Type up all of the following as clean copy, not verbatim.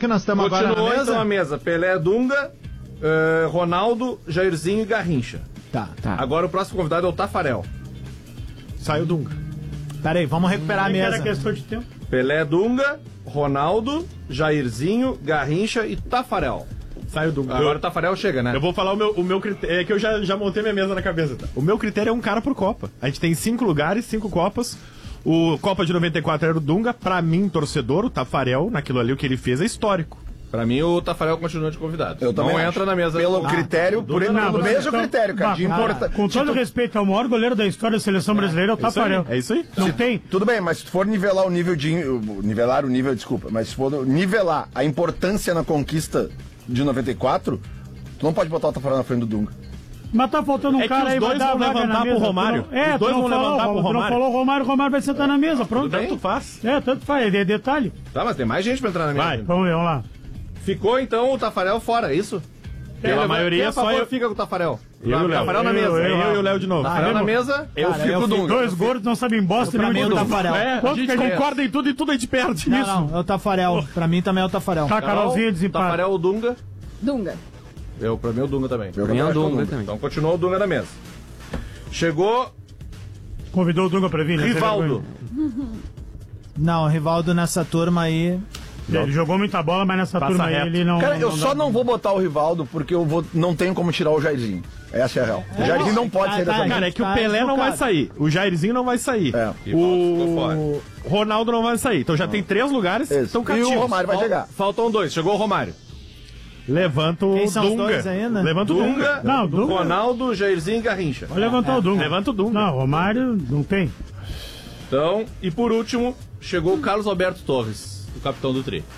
que nós estamos agora na Continuou mesa? então a mesa. Pelé, Dunga, Ronaldo, Jairzinho e Garrincha. Tá. Agora o próximo convidado é o Tafarel. Saiu Dunga. Peraí, vamos recuperar a mesa. Era questão de tempo. Pelé, Dunga, Ronaldo, Jairzinho, Garrincha e Tafarel. Saiu Dunga. Agora o Tafarel chega, né? Eu vou falar o meu critério. É que eu já montei minha mesa na cabeça. Tá? O meu critério é um cara por Copa. A gente tem 5 lugares, 5 Copas. O Copa de 94 era o Dunga. Pra mim, torcedor, o Tafarel, naquilo ali, o que ele fez é histórico. Pra mim, o Tafarel continua de convidado. Eu também não acho. entra na mesa. Pelo critério, pelo mesmo critério, cara. De Com todo respeito, é o maior goleiro da história da seleção brasileira, é o Tafarel. É isso aí. Não tem. Tudo bem, mas se tu for nivelar o nível de... Nivelar o nível, desculpa. Mas se for nivelar a importância na conquista de 94, tu não pode botar o Tafarel na frente do Dunga. Mas tá faltando um É que cara os aí, vai dois dar a vão vaga levantar na pro mesa. Romário. Os dois vão levantar pro Tu não Romário. falou o Romário vai sentar na mesa, pronto. Tanto faz. Tanto faz, é detalhe. Tá, mas tem mais gente pra entrar na mesa. Vai. Vamos ver, vamos lá. Ficou então o Tafarel fora, é isso? Pela maioria, quem, só favor, eu. fica com o Tafarel. Eu e o Léo. Tafarel na mesa. Eu e o Léo de novo. Tafarel na mesa. Eu fico com o Dunga. Dois gordos não sabem bosta Pra mim, nenhuma. o Tafarel. A gente concorda em tudo e tudo a gente perde. Não, não, é o Tafarel. Pra mim também é o Tafarel. Tá, Carolzinha, desempate. Tafarel ou Dunga? Dunga. Pra mim o Dunga também. Eu também acho o Dunga. Então continua o Dunga na mesa. Chegou Convidou o Dunga pra vir, né? Rivaldo. Não, o Rivaldo nessa turma aí... Ele jogou muita bola, mas nessa Passa turma aí reto. ele não... Cara, eu só não vou botar o Rivaldo porque não tenho como tirar o Jairzinho. Essa é a real. O Jairzinho não pode sair dessa mesa. Cara, é que o Pelé não vai sair. O Jairzinho não vai sair. É. O Ronaldo não vai sair. Então já tem 3 lugares. Isso. Estão E cativos. o Romário vai chegar. Faltam 2. Chegou o Romário. Levanta o Quem são os Dunga. dois ainda? Levanta o Dunga. Não, Dunga. Ronaldo, Jairzinho e Garrincha. Vai levantar o Dunga. Levanta o Dunga. Não, Romário não tem. Então, e por último, chegou o Carlos Alberto Torres, o capitão do Tri.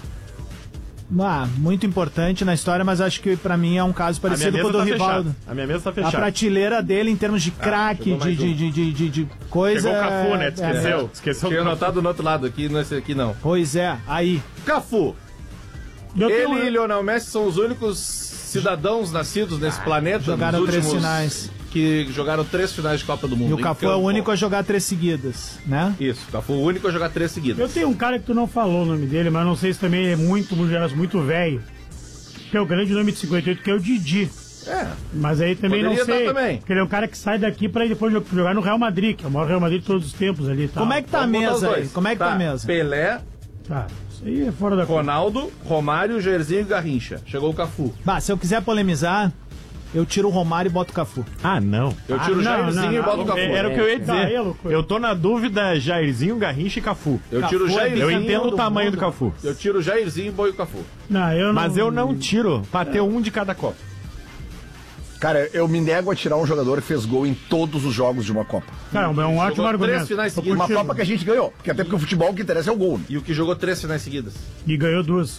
Muito importante na história, mas acho que pra mim é um caso parecido com o do Rivaldo. A minha mesa tá A fechada. prateleira dele em termos de craque, chegou mais de coisa... Chegou o Cafu, né? Tu esqueceu? É. Esqueceu Tinha do Cafu. anotado no outro lado aqui, nesse aqui não. Pois é, aí. Cafu. Eu Ele tenho- e Lionel Messi são os únicos cidadãos nascidos nesse planeta. jogaram nos 3 últimos- finais. Que jogaram 3 finais de Copa do Mundo. E o Cafu é o campo. único a jogar 3 seguidas, né? Isso, o Cafu é o único a jogar 3 seguidas. Eu tenho um cara que tu não falou o nome dele, mas não sei se também é muito velho. Que é o grande nome de 58, que é o Didi. É. Mas aí também Poderia não sei. estar também. Porque ele é um cara que sai daqui pra depois jogar no Real Madrid, que é o maior Real Madrid de todos os tempos ali. e tal. Como é que tá a Vamos botar os mesa aí? dois. Como é que tá a mesa? Pelé, Tá, isso aí é fora da conta. Ronaldo, Romário, Jairzinho e Garrincha. Chegou o Cafu. Se eu quiser polemizar, eu tiro o Romário e boto o Cafu. Ah, não. Eu tiro o não, Jairzinho não, e boto não. o Cafu. Era o que eu ia Tá, aí é dizer. loucura. Eu tô na dúvida Jairzinho, Garrincha e Cafu. Eu tiro o Cafu é Jairzinho. Eu campeão entendo o do tamanho mundo. do Cafu. Eu tiro o Jairzinho e boi o Cafu. Não, eu não. Mas eu não tiro pra ter um de cada Copa. Cara, eu me nego a tirar um jogador que fez gol em todos os jogos de uma Copa. Cara, é um ótimo Jogou argumento. 3 finais Tô seguidas. Uma contigo. Copa que a gente ganhou. Porque até porque o futebol o que interessa é o gol. Né? E o que jogou 3 finais seguidas. E ganhou 2.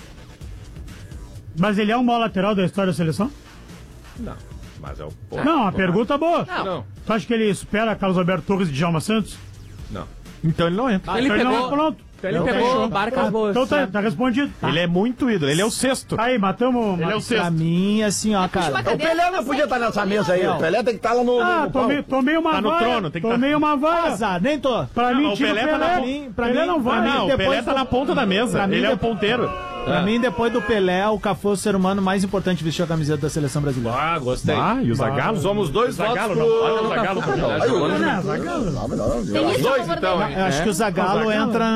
Mas ele é um mau lateral da história da seleção? Não. Mas é o. Pô, Não, a pergunta boa. Não. Tu acha que ele supera Carlos Alberto Torres e Djalma Santos? Não. Então ele não entra. Ele Então não pegou- é pronto. Ele Então pegou fechou. barcas boas. Então tá respondido. Ele é muito ídolo. Ele é o 6º. Aí, matamos. Ele é o Pra 6º. mim, assim, ó, cara. O Pelé não podia estar nessa mesa aí. O Pelé tem que estar lá no. Ah, no palco. tomei uma Tá no vaia. trono, tem que tomei uma vaia. Azar, nem tô. Pra mim, o tira o Pelé tá na Pelé. pra Pelé mim- não vai. Não, o depois Pelé tá do- na ponta da mesa. Pra mim, Ele é o depois- ponteiro. Pra mim, depois do Pelé, o Cafu é o ser humano mais importante que vestiu a camiseta da seleção brasileira. Ah, gostei. E o Zagallo? Somos 2 votos Zagallo pro... não. Olha o Zagallo. Aí, Não, Tem isso a dois, favor então, dele. hein? Eu acho que o Zagallo entra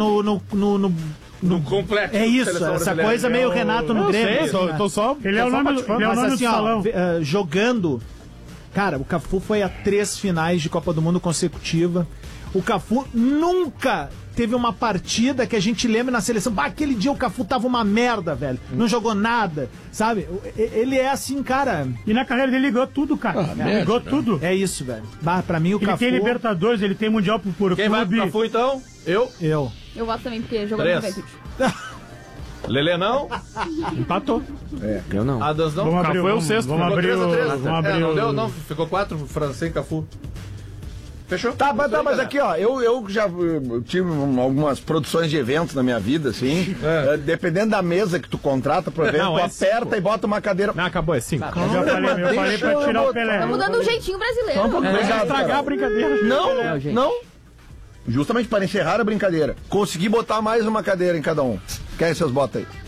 No complexo. É isso, Seleção essa brasileira. coisa meio Renato no Eu Grêmio. sei, assim, né? tô só... Ele é o nome do Mas assim, ó, salão. jogando... Cara, o Cafu foi a 3 finais de Copa do Mundo consecutiva. O Cafu nunca teve uma partida que a gente lembra na seleção. Aquele dia o Cafu tava uma merda, velho. Não jogou nada, sabe? Ele é assim, cara... E na carreira dele ligou tudo, cara. Ligou tudo. É isso, velho. Pra mim o Ele Cafu... tem Libertadores, ele tem Mundial por Quem vai pro clube. Cafu, então? Eu. Eu. Eu voto também, porque jogou 3. no Juventude. Lelê não. Empatou. Eu não. Adams não. Vamos abrir Cafu é o vamos- sexto. Vamos Ficou abrir 3 a 3. vamos abrir Não o- deu, não. Ficou 4, Francês e Cafu. Fechou? Tá, mas aqui, ó, eu já tive algumas produções de eventos na minha vida, assim. Dependendo da mesa que tu contrata pro evento, Não, tu é aperta e bota uma cadeira. Não, acabou, é 5. Eu falei pra tirar o Pelé. Estamos dando um jeitinho brasileiro. Obrigado, Estragar cara. a brincadeira. Não, gente. não. Justamente para encerrar a brincadeira. Consegui botar mais uma cadeira em cada um. Quem vocês botam aí?